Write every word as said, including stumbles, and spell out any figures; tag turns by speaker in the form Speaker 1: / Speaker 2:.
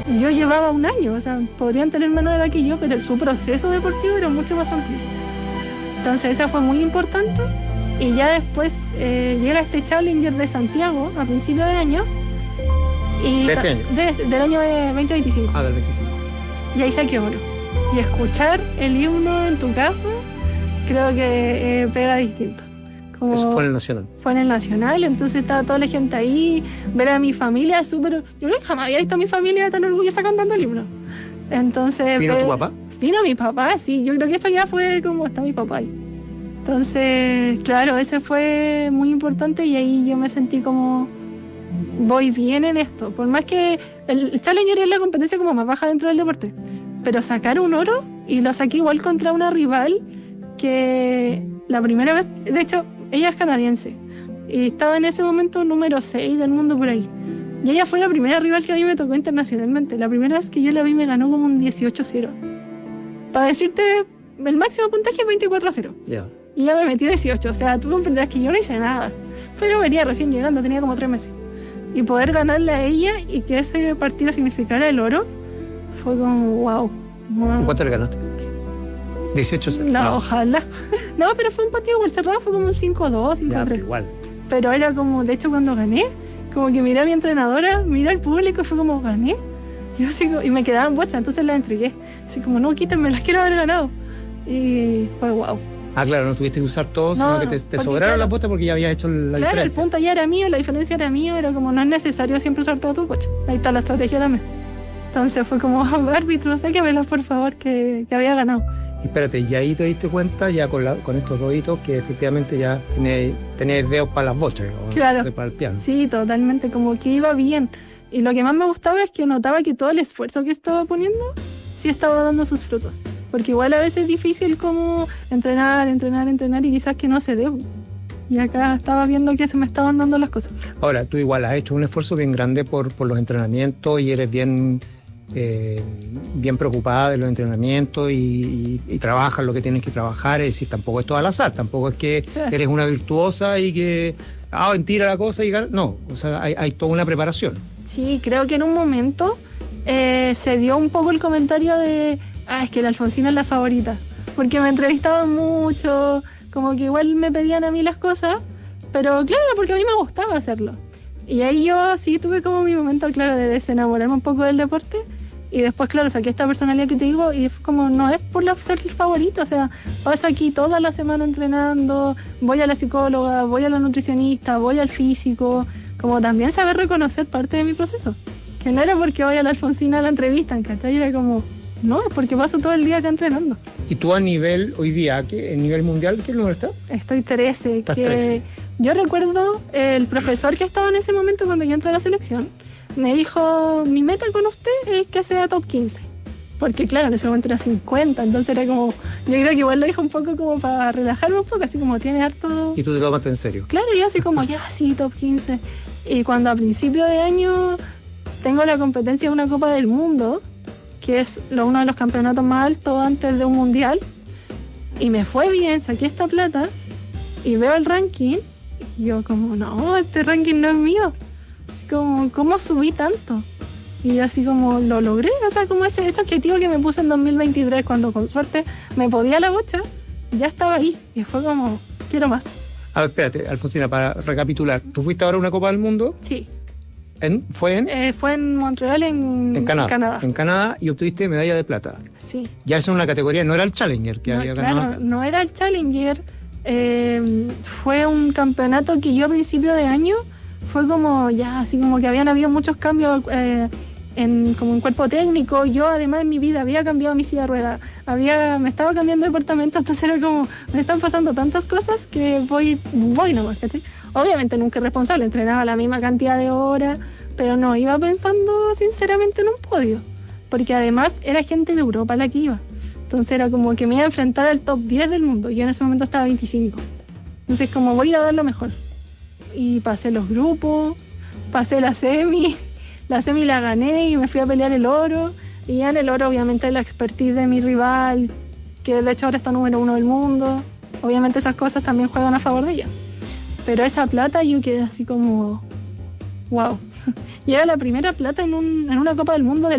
Speaker 1: yo llevaba un año, o sea, podrían tener menos edad que yo, pero su proceso deportivo era mucho más amplio. Entonces esa fue muy importante. Y ya después eh, llega este Challenger de Santiago a principio de año. Y
Speaker 2: ¿De este año?
Speaker 1: De, del año veinte veinticinco.
Speaker 2: Ah, del veinticinco.
Speaker 1: Y ahí saqué oro. Y escuchar el himno en tu casa, creo que eh, pega distinto. Como
Speaker 2: Eso fue en el Nacional.
Speaker 1: Fue en el Nacional, entonces estaba toda la gente ahí, ver a mi familia súper... Yo creo que jamás había visto a mi familia tan orgullosa cantando el himno. Entonces...
Speaker 2: ¿Vino
Speaker 1: pues,
Speaker 2: tu papá?
Speaker 1: Vino mi papá, sí. Yo creo que eso ya fue como está mi papá ahí. Entonces, claro, ese fue muy importante y ahí yo me sentí como... Voy bien en esto. Por más que el Challenger es la competencia como más baja dentro del deporte. Pero sacar un oro, y lo saqué igual contra una rival que la primera vez... De hecho, ella es canadiense. Y estaba en ese momento número seis del mundo por ahí. Y ella fue la primera rival que a mí me tocó internacionalmente. La primera vez que yo la vi me ganó como un dieciocho cero. Para decirte, el máximo puntaje es veinticuatro cero.
Speaker 2: Ya. Yeah.
Speaker 1: Y ya me metí dieciocho. O sea, tú comprenderás que yo no hice nada. Pero venía recién llegando, tenía como tres meses. Y poder ganarle a ella y que ese partido significara el oro, fue como wow. wow.
Speaker 2: ¿Y cuánto le ganaste? dieciocho cero.
Speaker 1: No, no, ojalá. No, pero fue un partido igual cerrado, fue como un cinco dos, cinco tres.
Speaker 2: Ya, igual.
Speaker 1: Pero era como, de hecho, cuando gané, como que miré a mi entrenadora, miré al público y fue como, gané. Y, yo así, y me quedaban bochas, entonces las entregué. Así como, no, quítenme, las quiero haber ganado. Y fue wow.
Speaker 2: Ah, claro, no tuviste que usar todo,
Speaker 1: no,
Speaker 2: sino que te, te sobraron
Speaker 1: claro,
Speaker 2: las bochas porque ya habías hecho la
Speaker 1: claro,
Speaker 2: diferencia.
Speaker 1: El punto ya era mío, la diferencia era mío, era como, no es necesario siempre usar todas tus bochas. Ahí está la estrategia también. Entonces fue como, árbitro, sáquemelas por favor, que, que había ganado.
Speaker 2: Y espérate, y ahí te diste cuenta ya con, la, con estos dos hitos que efectivamente ya tenías, tenías dedos para las bochas, o
Speaker 1: claro.
Speaker 2: para el piano.
Speaker 1: Sí, totalmente, como que iba bien. Y lo que más me gustaba es que notaba que todo el esfuerzo que estaba poniendo sí estaba dando sus frutos. Porque igual a veces es difícil como entrenar, entrenar, entrenar y quizás que no se dé. Y acá estaba viendo que se me estaban dando las cosas.
Speaker 2: Ahora, tú igual has hecho un esfuerzo bien grande por, por los entrenamientos y eres bien, eh, bien preocupada de los entrenamientos y, y, y trabajas lo que tienes que trabajar. Es decir, tampoco es todo al azar, tampoco es que eres una virtuosa y que ah, tira la cosa y gana. No, o sea, hay, hay toda una preparación.
Speaker 1: Sí, creo que en un momento eh, se dio un poco el comentario de ah, es que la Alfonsina es la favorita, porque me entrevistaban mucho, como que igual me pedían a mí las cosas, pero claro, porque a mí me gustaba hacerlo. Y ahí yo sí tuve como mi momento, claro, de desenamorarme un poco del deporte, y después, claro, saqué esta personalidad que te digo, y fue como, no es por la, ser el favorito, o sea, paso aquí toda la semana entrenando, voy a la psicóloga, voy a la nutricionista, voy al físico, como también saber reconocer parte de mi proceso, que no era porque voy a la Alfonsina a la entrevista, ¿cachai? Era como... No, es porque paso todo el día acá entrenando.
Speaker 2: ¿Y tú a nivel, hoy día, ¿qué, en nivel mundial, qué número estás?
Speaker 1: Estoy trece.
Speaker 2: Estás
Speaker 1: que
Speaker 2: trece.
Speaker 1: Yo recuerdo el profesor que estaba en ese momento cuando yo entré a la selección, me dijo, mi meta con usted es que sea top quince. Porque claro, en ese momento era cincuenta, entonces era como, yo creo que igual lo dijo un poco como para relajarme un poco, así como tiene harto...
Speaker 2: ¿Y tú te lo tomaste en serio?
Speaker 1: Claro, yo así como, ya sí, top quince. Y cuando a principio de año tengo la competencia de una Copa del Mundo, que es lo, uno de los campeonatos más altos antes de un mundial, y me fue bien, saqué esta plata, y veo el ranking, y yo como, no, este ranking no es mío. Así como, ¿cómo subí tanto? Y yo así como, lo logré, o sea, como ese, ese objetivo que me puse en dos mil veintitrés, cuando con suerte me podía la bocha, ya estaba ahí, y fue como, quiero más.
Speaker 2: A ver, espérate, Alfonsina, para recapitular, ¿tú fuiste ahora a una Copa del Mundo?
Speaker 1: Sí.
Speaker 2: ¿En, ¿Fue en?
Speaker 1: Eh, fue en Montreal, en,
Speaker 2: en, Canadá.
Speaker 1: en Canadá.
Speaker 2: En Canadá, y obtuviste medalla de plata.
Speaker 1: Sí.
Speaker 2: Ya eso es una categoría, no era el Challenger que
Speaker 1: no,
Speaker 2: había
Speaker 1: claro,
Speaker 2: ganado.
Speaker 1: No era el Challenger, eh, fue un campeonato que yo a principio de año, fue como ya, así como que habían habido muchos cambios eh, en, como en cuerpo técnico. Yo además en mi vida había cambiado mi silla de ruedas, había, me estaba cambiando de departamento, entonces era como, me están pasando tantas cosas que voy, voy nomás, ¿cachai? Obviamente nunca responsable, entrenaba la misma cantidad de horas, pero no, iba pensando sinceramente en un podio, porque además era gente de Europa la que iba. Entonces era como que me iba a enfrentar al top diez del mundo, y yo en ese momento estaba veinticinco. Entonces como voy a ir a dar lo mejor. Y pasé los grupos, pasé la semi, la semi la gané y me fui a pelear el oro. Y ya en el oro obviamente la expertise de mi rival, que de hecho ahora está número uno del mundo. Obviamente esas cosas también juegan a favor de ella. Pero esa plata yo quedé así como, wow. Y era la primera plata en, un, en una Copa del Mundo de